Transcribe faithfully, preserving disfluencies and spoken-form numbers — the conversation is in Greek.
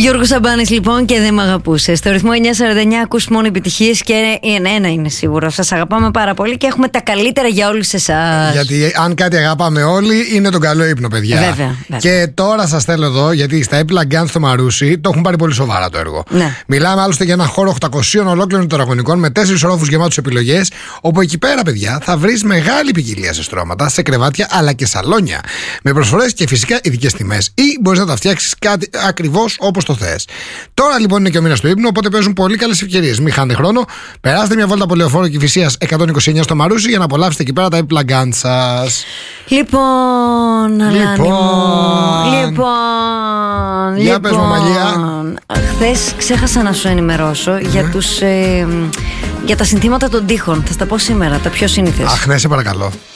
Γιώργος Σαμπάνης λοιπόν και δεν μ' αγαπούσες. Στο ρυθμό εννιά σαράντα εννιά ακούς μόνο επιτυχίες και ένα είναι σίγουρο. Σας αγαπάμε πάρα πολύ και έχουμε τα καλύτερα για όλους εσάς. Γιατί αν κάτι αγαπάμε όλοι είναι τον καλό ύπνο, παιδιά. Βέβαια, βέβαια. Και τώρα σας θέλω εδώ, γιατί στα Epic Guns στο Μαρούσι το έχουν πάρει πολύ σοβαρά το έργο. Ναι. Μιλάμε άλλωστε για ένα χώρο οκτακοσίων ολόκληρων τετραγωνικών με τέσσερις ορόφους γεμάτους επιλογές. Όπου εκεί πέρα, παιδιά, θα βρεις μεγάλη ποικιλία σε στρώματα, σε κρεβάτια αλλά και σαλόνια. Με προσφορές και φυσικά ειδικές τιμές. Ή μπορείς να τα φτιάξεις κάτι ακριβώς όπως το θες. Τώρα λοιπόν είναι και ο μήνας του ύπνου, οπότε παίζουν πολύ καλές ευκαιρίες. Μην χάνετε χρόνο. Περάστε μια βόλτα από Λεωφόρο Κηφισίας εκατόν είκοσι εννιά στο Μαρούσι για να απολαύσετε εκεί πέρα τα Epic Guns σας. Λοιπόν, Αλάνη Λοιπόν. μου. Λοιπόν. Για πες, μαμαλία. Χθες ξέχασα να σου ενημερώσω Mm. για τους. Ε, για τα συνθήματα των τοίχων. Θα στα πω σήμερα, τα πιο σύνηθες. Αχ, ναι, σε παρακαλώ.